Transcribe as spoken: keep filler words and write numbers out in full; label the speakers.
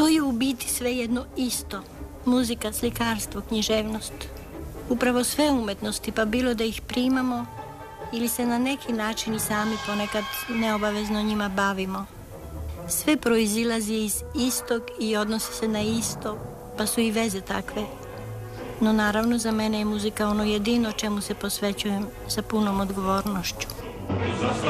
Speaker 1: To je u biti sve jedno isto. Muzika, slikarstvo, književnost. Upravo sve umetnosti, pa bilo da ih primamo ili se na neki način i sami ponekad neobavezno njima bavimo. Sve proizilazi iz istog i odnosi se na isto, pa su i veze takve. No naravno za mene je muzika ono jedino čemu se posvećujem sa punom odgovornošću.